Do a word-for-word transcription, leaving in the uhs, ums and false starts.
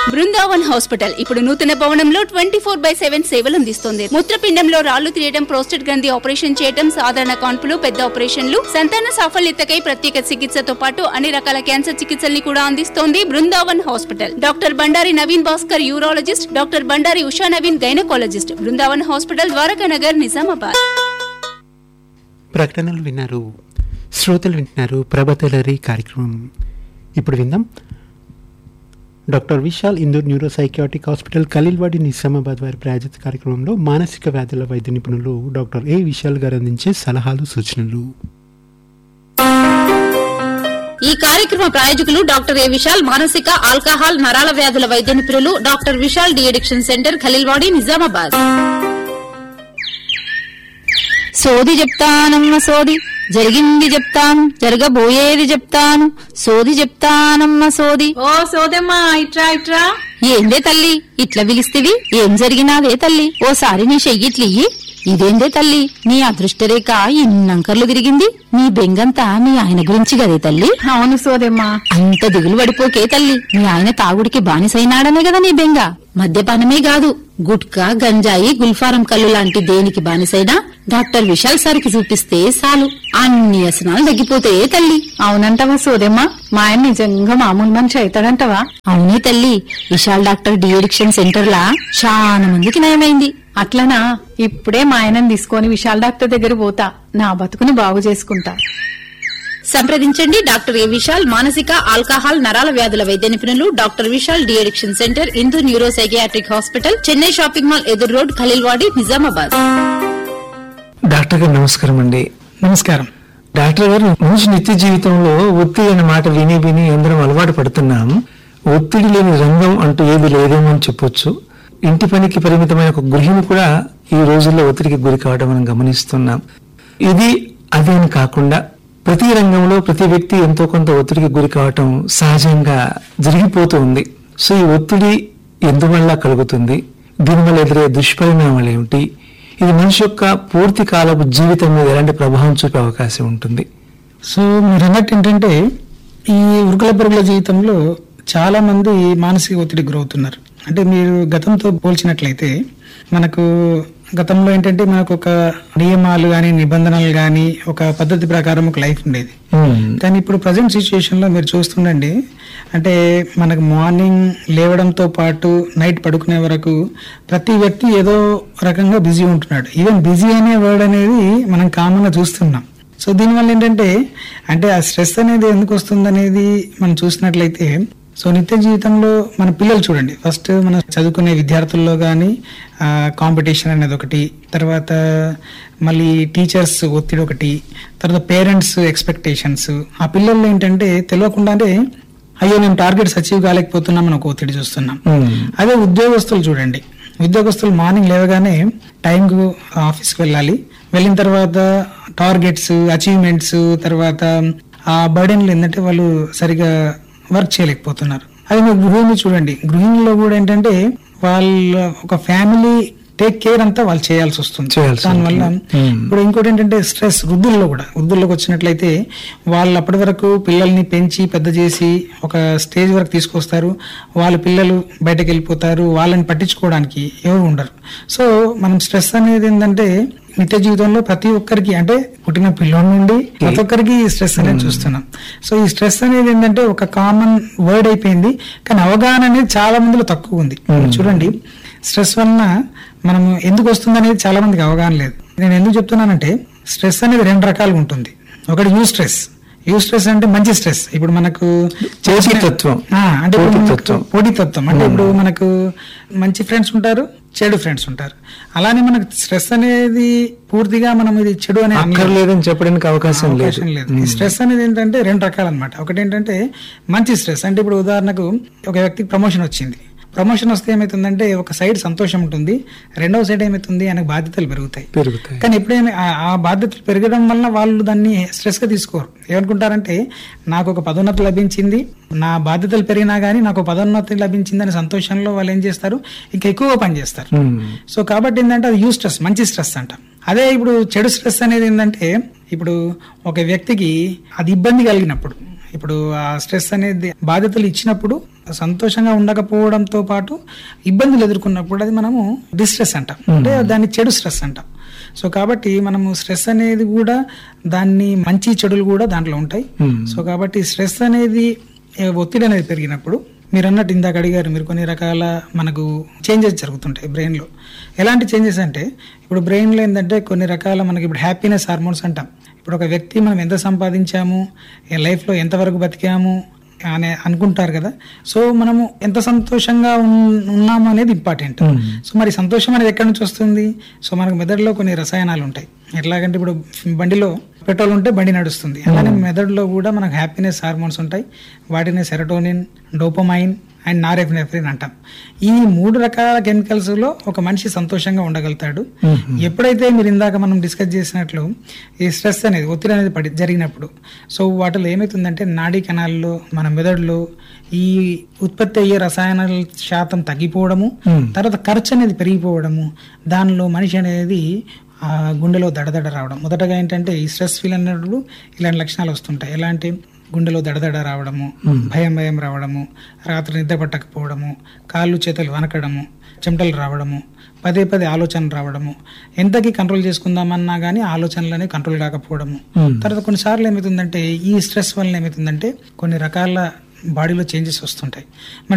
Brindavan hospital ఇప్పుడు నూతన భవనంలో ట్వంటీ ఫోర్ బై సెవెన్ సేవలు అందిస్తుంది. మూత్రపిండంలో రాళ్లు తీయడం, ప్రోస్టేట్ గ్రంథి ఆపరేషన్ చేయడం, సాధారణ కాన్పులు, పెద్ద ఆపరేషన్లు, సంతాన సాఫల్యతకై ప్రత్యేక చికిత్సతో పాటు అన్ని రకాల క్యాన్సర్ చికిత్సల్ని కూడా అందిస్తోంది Brindavan hospital. Doctor Bandari Naveen Bhaskar urologist, doctor Bandari Usha Naveen gynaecologist. Brindavan hospital, Dwaraka Nagar, Nizamabad. ప్రకటనలు విన్నారు, శ్రోతలు వింటున్నారు ప్రభతలరీ కార్యక్రమం. ఇప్పుడు విందాం. Doctor Vishal Indur neuro psychiatric hospital Khaleelwadi, Nizamabad వారి ప్రాయోజిత కార్యక్రమంలో మానసిక వ్యాధుల వైద్య నిపుణులు డాక్టర్ ఏ విశాల్ గారు అందించే సలహాలు, సూచనలు. ఈ కార్యక్రమ ప్రాయోజకులు డాక్టర్ ఏ విశాల్, మానసిక, ఆల్కహాల్, నరాల వ్యాధుల వైద్య నిపుణులు doctor Vishal de addiction centre, Khaleelwadi, Nizamabad. సోది చెప్తానమ్మ సోది, జరిగింది చెప్తాను, జరగబోయేది చెప్తాను, సోది చెప్తానమ్మ సోది. ఓ సోదమ్మా, ఇట్రా ఇట్రా. ఏందే తల్లి ఇట్లా పిలిస్తేవి? ఏం జరిగినాదే తల్లి? ఓసారి నీ చెయ్యిట్లియ్యి. ఇదేందే తల్లి నీ అదృష్టరేఖ ఇన్నంకర్లు తిరిగింది? నీ బెంగంతా మీ ఆయన గురించి గదే తల్లి? అవును సోదమ్మా. అంత దిగులు పడిపోకే తల్లి. మీ ఆయన తాగుడికి బానిసైనాడనే కదా నీ బెంగ. మద్యపానమే కాదు, గుట్కా, గంజాయి, గుల్ఫారం కల్లు లాంటి దేనికి బానిసైనా డాక్టర్ విశాల్ సార్కి చూపిస్తే చాలు అన్ని వ్యసనాలు తగ్గిపోతాయే తల్లి. అవునంటవా సోదమ్మా? మా ఆయన నిజంగా మామూలు మనిషి అవుతాడంటవా? అవునే తల్లి, Vishal doctor de addiction centre లా చాలా మందికి నయమైంది. అట్లనా? ఇప్పుడే మా ఆయనని తీసుకొని విశాల్ డాక్టర్ దగ్గర పోతా, నా బతుకుని బాగు చేసుకుంటా. సంప్రదించండి డాక్టర్ ఏ విశాల్, మానసిక, ఆల్కహాల్, నరాల వ్యాధుల వైద్య నిపుణులు doctor Vishal de addiction centre, Indur neuro psychiatric hospital, Chennai shopping mall ఎదురు రోడ్, ఖలీల్వాడి, నిజామాబాద్. డాక్టర్ గారు నమస్కారం అండి. నమస్కారం డాక్టర్ గారు, మనిషి నిత్య జీవితంలో ఒత్తిడి అనే మాట విని విని అందరం అలవాటు పడుతున్నాం. ఒత్తిడి లేని రంగం అంటూ ఏది లేదేమో అని చెప్పొచ్చు. ఇంటి పనికి పరిమితమైన ఒక గృహిణి కూడా ఈ రోజుల్లో ఒత్తిడికి గురి కావడం మనం గమనిస్తున్నాం. ఇది అదేని కాకుండా ప్రతి రంగంలో ప్రతి వ్యక్తి ఎంతో కొంత ఒత్తిడికి గురి కావటం సహజంగా జరిగిపోతూ ఉంది. సో ఈ ఒత్తిడి ఎందువల్ల కలుగుతుంది, దీనివల్ల ఎదురయ్యే దుష్పరిణామాలు ఏమిటి, ఇది మనిషి యొక్క పూర్తి కాలపు జీవితం మీద ఎలాంటి ప్రభావం చూపే అవకాశం ఉంటుంది? సో మీరు అన్నట్టు ఏంటంటే, ఈ ఉరుకుల పరుగుల జీవితంలో చాలా మంది మానసిక ఒత్తిడికి గురవుతున్నారు. అంటే మీరు గతంతో పోల్చినట్లయితే మనకు గతంలో ఏంటంటే మనకు ఒక నియమాలు గాని, నిబంధనలు గాని, ఒక పద్ధతి ప్రకారం ఒక లైఫ్ ఉండేది. కానీ ఇప్పుడు ప్రజెంట్ సిచ్యుయేషన్ లో మీరు చూస్తుండండి, అంటే మనకు మార్నింగ్ లేవడంతో పాటు నైట్ పడుకునే వరకు ప్రతి వ్యక్తి ఏదో రకంగా బిజీ ఉంటున్నాడు. ఈవెన్ బిజీ అనే వర్డ్ అనేది మనం కామన్ గా చూస్తున్నాం. సో దీనివల్ల ఏంటంటే, అంటే ఆ స్ట్రెస్ అనేది ఎందుకు వస్తుంది అనేది మనం చూసినట్లయితే, సో నిత్య జీవితంలో మన పిల్లలు చూడండి, ఫస్ట్ మనం చదువుకునే విద్యార్థుల్లో కానీ కాంపిటీషన్ అనేది ఒకటి, తర్వాత మళ్ళీ టీచర్స్ ఒత్తిడి ఒకటి, తర్వాత పేరెంట్స్ ఎక్స్పెక్టేషన్స్. ఆ పిల్లల్లో ఏంటంటే తెలియకుండానే అయ్యో నేను టార్గెట్స్ అచీవ్ కాలేకపోతున్నాం అని ఒక ఒత్తిడి చూస్తున్నాం. అదే ఉద్యోగస్తులు చూడండి, ఉద్యోగస్తులు మార్నింగ్ లేవగానే టైంకు ఆఫీస్కి వెళ్ళాలి, వెళ్ళిన తర్వాత టార్గెట్స్, అచీవ్మెంట్స్, తర్వాత ఆ బర్డెన్లు ఏంటంటే వాళ్ళు సరిగా వర్క్ చేయలేకపోతున్నారు. అది మీరు గృహిణి చూడండి, గృహిణిలో కూడా ఏంటంటే వాళ్ళ ఒక ఫ్యామిలీ టేక్ కేర్ అంతా వాళ్ళు చేయాల్సి వస్తుంది. దానివల్ల ఇప్పుడు ఇంకోటి ఏంటంటే స్ట్రెస్ వృద్ధుల్లో కూడా, వృద్ధుల్లోకి వచ్చినట్లయితే వాళ్ళు అప్పటి వరకు పిల్లల్ని పెంచి పెద్ద చేసి ఒక స్టేజ్ వరకు తీసుకొస్తారు, వాళ్ళ పిల్లలు బయటకు వెళ్ళిపోతారు, వాళ్ళని పట్టించుకోవడానికి ఎవరు ఉండరు. సో మనం స్ట్రెస్ అనేది ఏంటంటే నిత్య జీవితంలో ప్రతి ఒక్కరికి, అంటే పుట్టిన పిల్లోడి నుండి ప్రతి ఒక్కరికి స్ట్రెస్ అనేది చూస్తున్నాం. సో ఈ స్ట్రెస్ అనేది ఏంటంటే ఒక కామన్ వర్డ్ అయిపోయింది, కానీ అవగాహన అనేది చాలా మందిలో తక్కువ ఉంది. చూడండి, స్ట్రెస్ వలన మనం ఎందుకు వస్తుంది అనేది చాలా మందికి అవగాహన లేదు. నేను ఎందుకు చెప్తున్నానంటే, స్ట్రెస్ అనేది రెండు రకాలుగా ఉంటుంది. ఒకటి యూ స్ట్రెస్. యూ స్ట్రెస్ అంటే మంచి స్ట్రెస్. ఇప్పుడు మనకు పోటీతత్వం, అంటే పోటీతత్వం అంటే ఇప్పుడు మనకు మంచి ఫ్రెండ్స్ ఉంటారు, చెడు ఫ్రెండ్స్ ఉంటారు. అలానే మనకు స్ట్రెస్ అనేది పూర్తిగా మనం ఇది చెడు అనే అక్కర్లేదని చెప్పడానికి అవకాశం లేదు. ఈ స్ట్రెస్ అనేది ఏంటంటే రెండు రకాలు అనమాట. ఒకటి ఏంటంటే మంచి స్ట్రెస్, అంటే ఇప్పుడు ఉదాహరణకు ఒక వ్యక్తికి ప్రమోషన్ వచ్చింది, ప్రమోషన్ వస్తే ఏమైతుందంటే ఒక సైడ్ సంతోషం ఉంటుంది, రెండవ సైడ్ ఏమైతుంది, ఆయనకు బాధ్యతలు పెరుగుతాయి. కానీ ఎప్పుడైనా ఆ బాధ్యతలు పెరగడం వల్ల వాళ్ళు దాన్ని స్ట్రెస్ గా తీసుకోరు. ఏమనుకుంటారంటే నాకు ఒక పదోన్నతి లభించింది, నా బాధ్యతలు పెరిగినా గానీ నాకు పదోన్నతి లభించింది అనే సంతోషంలో వాళ్ళు ఏం చేస్తారు, ఇంకా ఎక్కువగా పని చేస్తారు. సో కాబట్టి ఏంటంటే అది యూ స్ట్రెస్, మంచి స్ట్రెస్ అంట. అదే ఇప్పుడు చెడు స్ట్రెస్ అనేది ఏంటంటే, ఇప్పుడు ఒక వ్యక్తికి అది ఇబ్బంది కలిగినప్పుడు, ఇప్పుడు ఆ స్ట్రెస్ అనేది బాధ్యతలు ఇచ్చినప్పుడు సంతోషంగా ఉండకపోవడంతో పాటు ఇబ్బందులు ఎదుర్కొన్నప్పుడు అది మనము డిస్ట్రెస్ అంటాం, అంటే దాన్ని చెడు స్ట్రెస్ అంటాం. సో కాబట్టి మనము స్ట్రెస్ అనేది కూడా దాన్ని మంచి చెడులు కూడా దాంట్లో ఉంటాయి. సో కాబట్టి స్ట్రెస్ అనేది ఒత్తిడి అనేది పెరిగినప్పుడు మీరు అన్నట్టు ఇందాక అడిగారు మీరు, కొన్ని రకాల మనకు చేంజెస్ జరుగుతుంటాయి బ్రెయిన్లో. ఎలాంటి చేంజెస్ అంటే ఇప్పుడు బ్రెయిన్లో ఏంటంటే కొన్ని రకాల మనకి ఇప్పుడు హ్యాపీనెస్ హార్మోన్స్ అంటాం. ఇప్పుడు ఒక వ్యక్తి మనం ఎంత సంపాదించాము, లైఫ్లో ఎంతవరకు బతికాము అని అనుకుంటారు కదా. సో మనము ఎంత సంతోషంగా ఉన్నాము అనేది ఇంపార్టెంట్. సో మరి సంతోషం అనేది ఎక్కడి నుంచి వస్తుంది? సో మనకు మెదడులో కొన్ని రసాయనాలు ఉంటాయి. ఎట్లాగంటే ఇప్పుడు బండిలో పెట్రోల్ ఉంటే బండి నడుస్తుంది, అలానే మెదడులో కూడా మనకు హ్యాపీనెస్ హార్మోన్స్ ఉంటాయి. వాటిని సెరటోనిన్, డోపమైన్ అండ్ నారెఫ్నెఫ్రిన్ అంటాం. ఈ మూడు రకాల కెమికల్స్ లో ఒక మనిషి సంతోషంగా ఉండగలుగుతాడు ఎప్పుడైతే మీరు ఇందాక మనం డిస్కస్ చేసినట్లు ఈ స్ట్రెస్ అనేది ఒత్తిడి అనేది పడి జరిగినప్పుడు. సో వాటిలో ఏమవుతుందంటే నాడీ కణాల్లో మన మెదడులో ఈ ఉత్పత్తి అయ్యే రసాయనాల శాతం తగ్గిపోవడము, తర్వాత ఖర్చు అనేది పెరిగిపోవడము, దానిలో మనిషి అనేది ఆ గుండెలో దడదడ రావడం. మొదటగా ఏంటంటే ఈ స్ట్రెస్ ఫీల్ అన్నప్పుడు ఇలాంటి లక్షణాలు వస్తుంటాయి. ఎలాంటి గుండెలో దడదడ రావడము, భయం భయం రావడము, రాత్రి నిద్ర పట్టకపోవడము, కాళ్ళు చేతులు వనకడము, చెమటలు రావడము, పదే పదే ఆలోచనలు రావడము, ఎంతకి కంట్రోల్ చేసుకుందామన్నా కానీ ఆలోచనలనే కంట్రోల్ కాకపోవడము. తర్వాత కొన్నిసార్లు ఏమవుతుందంటే ఈ స్ట్రెస్ వల్ల ఏమవుతుందంటే కొన్ని రకాల బాడీలో చేంజెస్ వస్తుంటాయి. మన